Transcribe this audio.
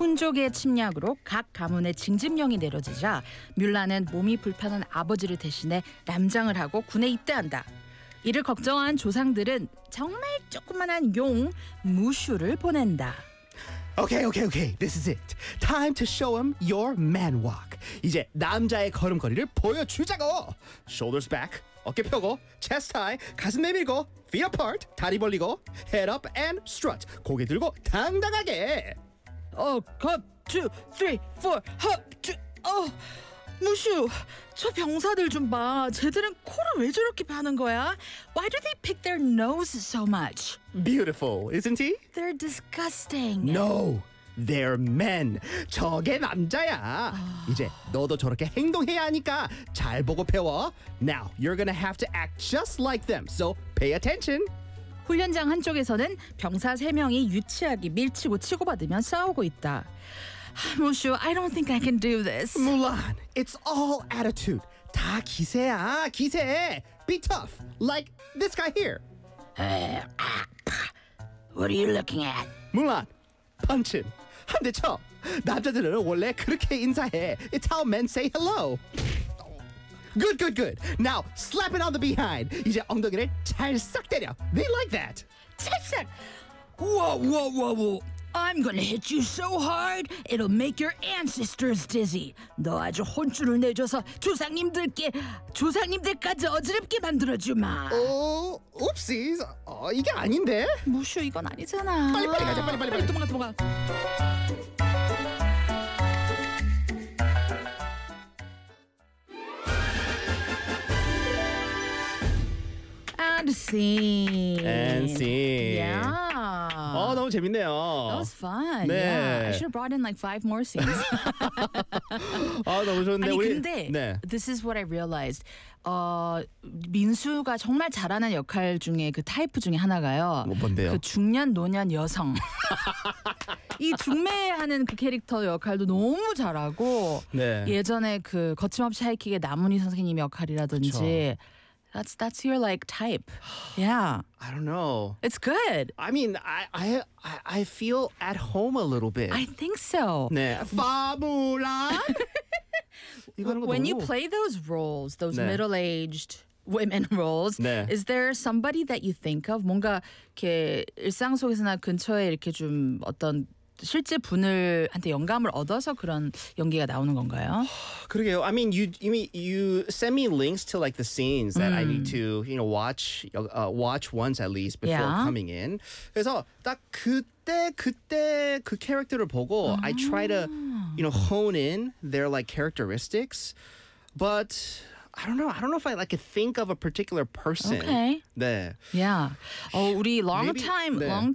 혼족의 침략으로 각 가문에 징집령이 내려지자 뮬란은 몸이 불편한 아버지를 대신해 남장을 하고 군에 입대한다. 이를 걱정한 조상들은 정말 조그만한 용 무슈를 보낸다. Okay. This is it. Time to show him your man walk. 이제 남자의 걸음걸이를 보여주자고. Shoulders back, 어깨 펴고, chest high, 가슴 내밀고, feet apart, 다리 벌리고, head up and strut. 고개 들고 당당하게. cut, 2, 3, 4, 무슈, 저 병사들 좀 봐. 쟤들은 코를 왜 저렇게 파는 거야? Why do they pick their nose so much? Beautiful, isn't he? They're disgusting. No, they're men. 저게 남자야. 이제 너도 저렇게 행동해야 하니까 잘 보고 배워. Now, you're gonna have to act just like them, so pay attention. 훈련장 한쪽에서는 병사 3명이 유치하게 밀치고 치고받으며 싸우고 있다. 무슈, I don't think I can do this. Mulan, it's all attitude. 다 기세야, 기세. Be tough, like this guy here. What are you looking at? Mulan, punch him. 한 대 쳐. 남자들은 원래 그렇게 인사해. It's how men say hello. Good. Now slap it on the behind. 이제 엉덩이를 잘 싹 때려. They like that. 찰싹! Whoa. I'm gonna hit you so hard it'll make your ancestors dizzy. 너 아주 혼쭐을 내줘서 조상님들까지 어지럽게 만들어주마. Oopsies. 이게 아닌데. 무슈, 이건 아니잖아. 빨리 가자. 빨리. 도망가. And scene. Yeah. 너무 재밌네요. That was fun. 네. Yeah. I should have brought in like 5 more scenes. 너무 좋은데 아니 우리. 근데 네. this is what I realized. 민수가 정말 잘하는 역할 중에 그 타이프 중에 하나가요. 뭔데요? 그 중년 노년 여성. 이 중매하는 그 캐릭터 역할도 너무 잘하고 네. 예전에 그 거침없이 하이킥의 남은희 선생님 역할이라든지 That's your like type. Yeah. I don't know. It's good. I mean, I feel at home a little bit. I think so. 네. 파무란. When you play those roles, those 네. middle-aged women roles, 네. is there somebody that you think of? 뭔가 이렇게 일상 속에서나 근처에 이렇게 좀 어떤 실제 분들한테 영감을 얻어서 그런 연기가 나오는 건가요? 그러게요. I mean, you send me links to like the scenes that I need to, watch once at least before Yeah. coming in. 그래서 딱 그때 그 캐릭터를 보고 I try to, hone in their like characteristics, but I don't know if I like think of a particular person. Okay. 네. Yeah. 우리 long Maybe- time 네.